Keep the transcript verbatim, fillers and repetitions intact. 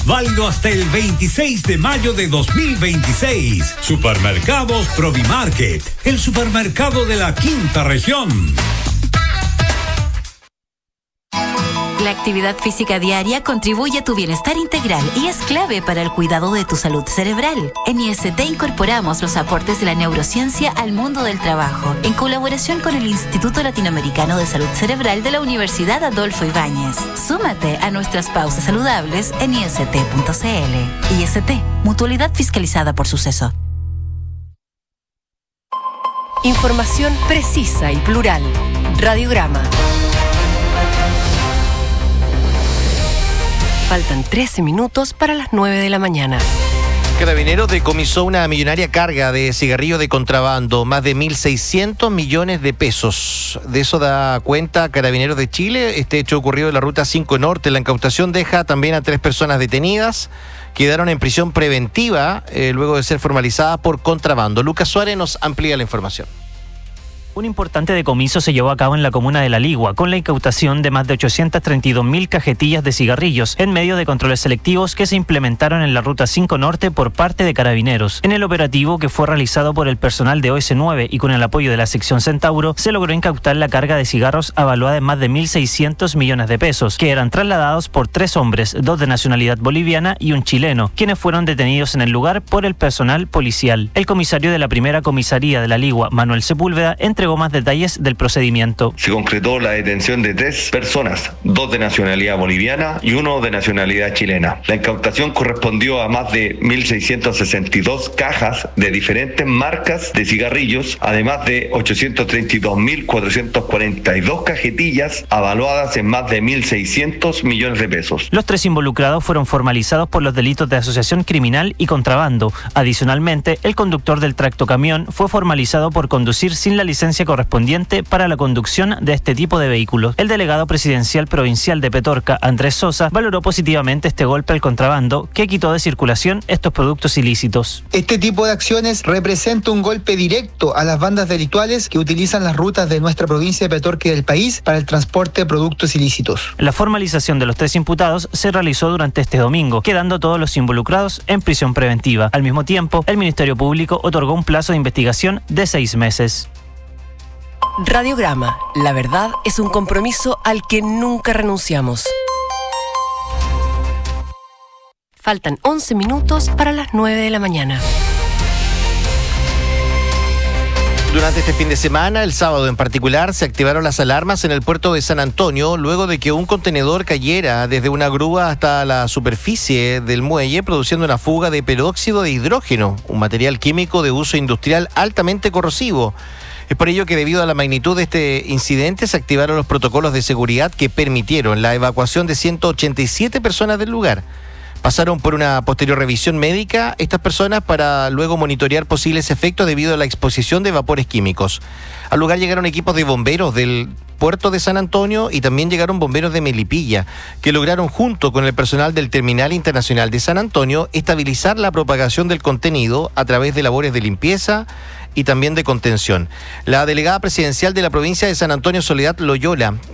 Válido hasta el veintiséis de mayo de dos mil veintiséis. Supermercados Provimarket, el supermercado de la quinta región. La actividad física diaria contribuye a tu bienestar integral y es clave para el cuidado de tu salud cerebral. En I S T incorporamos los aportes de la neurociencia al mundo del trabajo, en colaboración con el Instituto Latinoamericano de Salud Cerebral de la Universidad Adolfo Ibáñez. Súmate a nuestras pausas saludables en i s t punto c l. I S T, mutualidad fiscalizada por Suceso. Información precisa y plural. Radiograma. Faltan trece minutos para las nueve de la mañana. Carabineros decomisó una millonaria carga de cigarrillos de contrabando, más de mil seiscientos millones de pesos. De eso da cuenta Carabineros de Chile. Este hecho ocurrió en la Ruta cinco Norte. La incautación deja también a tres personas detenidas. Quedaron en prisión preventiva eh, luego de ser formalizadas por contrabando. Lucas Suárez nos amplía la información. Un importante decomiso se llevó a cabo en la comuna de La Ligua, con la incautación de más de ochocientas treinta y dos mil cajetillas de cigarrillos, en medio de controles selectivos que se implementaron en la Ruta cinco Norte por parte de Carabineros. En el operativo, que fue realizado por el personal de O S nueve y con el apoyo de la sección Centauro, se logró incautar la carga de cigarros avaluada en más de mil seiscientos millones de pesos, que eran trasladados por tres hombres, dos de nacionalidad boliviana y un chileno, quienes fueron detenidos en el lugar por el personal policial. El comisario de la primera comisaría de La Ligua, Manuel Sepúlveda, entregó más detalles del procedimiento. Se concretó la detención de tres personas, dos de nacionalidad boliviana y uno de nacionalidad chilena. La incautación correspondió a más de mil seiscientas sesenta y dos cajas de diferentes marcas de cigarrillos, además de ochocientas treinta y dos mil cuatrocientas cuarenta y dos cajetillas avaluadas en más de mil seiscientos millones de pesos. Los tres involucrados fueron formalizados por los delitos de asociación criminal y contrabando. Adicionalmente, el conductor del tractocamión fue formalizado por conducir sin la licencia correspondiente para la conducción de este tipo de vehículos. El delegado presidencial provincial de Petorca, Andrés Sosa, valoró positivamente este golpe al contrabando que quitó de circulación estos productos ilícitos. Este tipo de acciones representa un golpe directo a las bandas delictuales que utilizan las rutas de nuestra provincia de Petorca y del país para el transporte de productos ilícitos. La formalización de los tres imputados se realizó durante este domingo, quedando todos los involucrados en prisión preventiva. Al mismo tiempo, el Ministerio Público otorgó un plazo de investigación de seis meses. Radiograma. La verdad es un compromiso al que nunca renunciamos. Faltan once minutos para las nueve de la mañana. Durante este fin de semana, el sábado en particular, se activaron las alarmas en el puerto de San Antonio luego de que un contenedor cayera desde una grúa hasta la superficie del muelle, produciendo una fuga de peróxido de hidrógeno, un material químico de uso industrial altamente corrosivo. Es por ello que, debido a la magnitud de este incidente, se activaron los protocolos de seguridad que permitieron la evacuación de ciento ochenta y siete personas del lugar. Pasaron por una posterior revisión médica estas personas para luego monitorear posibles efectos debido a la exposición de vapores químicos. Al lugar llegaron equipos de bomberos del puerto de San Antonio y también llegaron bomberos de Melipilla, que lograron, junto con el personal del Terminal Internacional de San Antonio, estabilizar la propagación del contenido a través de labores de limpieza y también de contención. La delegada presidencial de la provincia de San Antonio, Soledad Loyola,